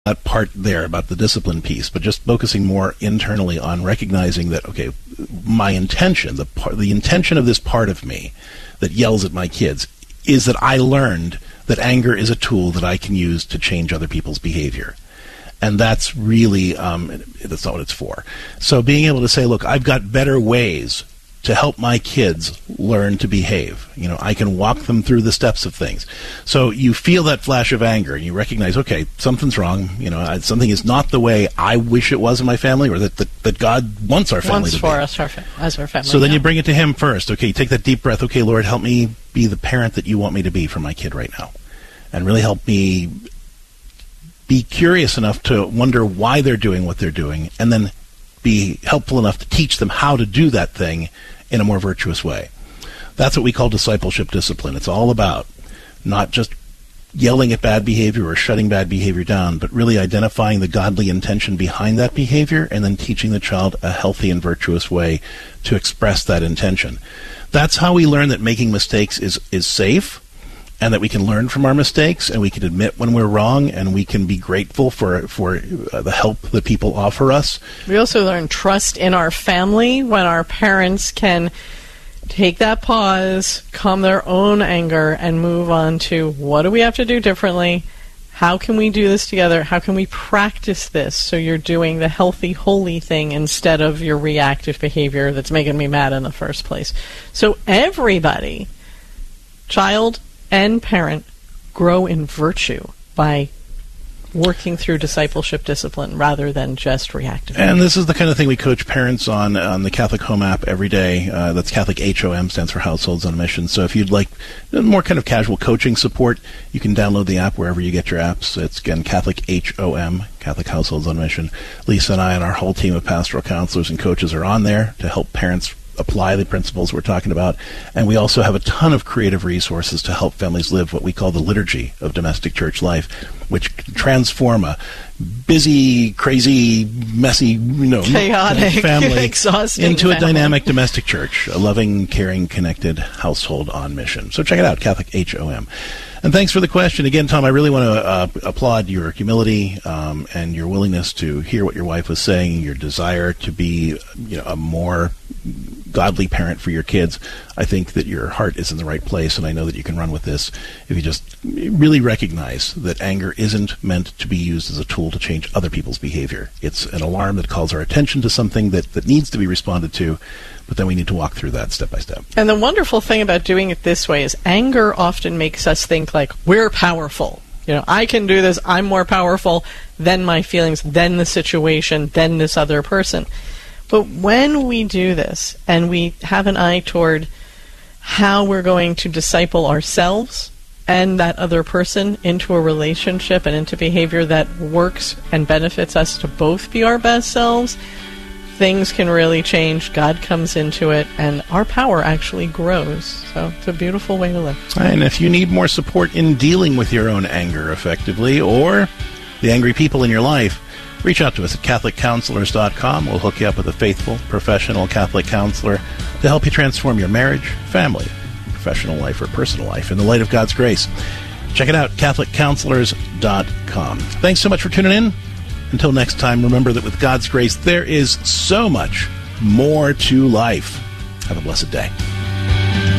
that part there about the discipline piece, but just focusing more internally on recognizing that, okay, my intention, the intention of this part of me that yells at my kids is that I learned that anger is a tool that I can use to change other people's behavior. And that's really, that's not what it's for. So being able to say, look, I've got better ways to help my kids learn to behave. You know, I can walk them through the steps of things. So you feel that flash of anger, and you recognize, okay, something's wrong. You know, something is not the way I wish it was in my family, or that God wants our family to be. Wants for us as our family. So then you bring it to Him first. Okay, take that deep breath. Okay, Lord, help me be the parent that you want me to be for my kid right now. And really help me be curious enough to wonder why they're doing what they're doing, and then be helpful enough to teach them how to do that thing in a more virtuous way. That's what we call discipleship discipline. It's all about not just yelling at bad behavior or shutting bad behavior down, but really identifying the godly intention behind that behavior and then teaching the child a healthy and virtuous way to express that intention. That's how we learn that making mistakes is safe, and that we can learn from our mistakes, and we can admit when we're wrong, and we can be grateful for the help that people offer us. We also learn trust in our family when our parents can take that pause, calm their own anger, and move on to what do we have to do differently? How can we do this together? How can we practice this so you're doing the healthy, holy thing instead of your reactive behavior that's making me mad in the first place? So everybody, child and parent, grow in virtue by working through discipleship discipline rather than just reactive. And this is the kind of thing we coach parents on the Catholic Home app every day. That's Catholic HOM, stands for Households on Mission. So if you'd like more kind of casual coaching support, you can download the app wherever you get your apps. It's, again, Catholic HOM, Catholic Households on Mission. Lisa and I and our whole team of pastoral counselors and coaches are on there to help parents apply the principles we're talking about. And we also have a ton of creative resources to help families live what we call the liturgy of domestic church life, which can transform a busy, crazy, messy, chaotic, family exhausting into a family. dynamic domestic church, a loving, caring, connected household on mission. So check it out, Catholic HOM. And thanks for the question. Again, Tom, I really want to applaud your humility and your willingness to hear what your wife was saying, your desire to be a more godly parent for your kids. I think that your heart is in the right place, and I know that you can run with this if you just really recognize that anger isn't meant to be used as a tool to change other people's behavior. It's an alarm that calls our attention to something that needs to be responded to, but then we need to walk through that step by step. And the wonderful thing about doing it this way is anger often makes us think like we're powerful. I can do this. I'm more powerful than my feelings, than the situation, than this other person. But when we do this and we have an eye toward how we're going to disciple ourselves and that other person into a relationship and into behavior that works and benefits us to both be our best selves, things can really change. God comes into it, and our power actually grows. So it's a beautiful way to live. And if you need more support in dealing with your own anger effectively, or the angry people in your life, reach out to us at CatholicCounselors.com. We'll hook you up with a faithful, professional Catholic counselor to help you transform your marriage, family, professional life, or personal life in the light of God's grace. Check it out, CatholicCounselors.com. Thanks so much for tuning in. Until next time, remember that with God's grace, there is so much more to life. Have a blessed day.